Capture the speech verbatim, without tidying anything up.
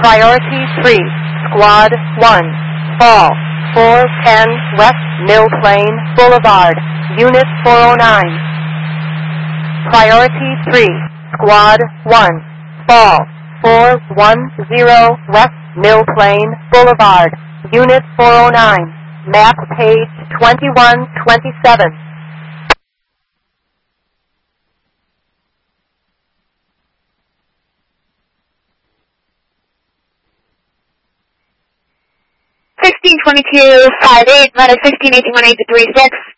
Priority three, Squad one, fall, four ten West Mill Plain Boulevard, Unit four oh nine. Priority three, Squad one, fall, four one zero West Mill Plain Boulevard, Unit four oh nine, map page twenty-one twenty-seven. sixteen twenty-two, five eight, minus sixteen eighteen one eight to three six.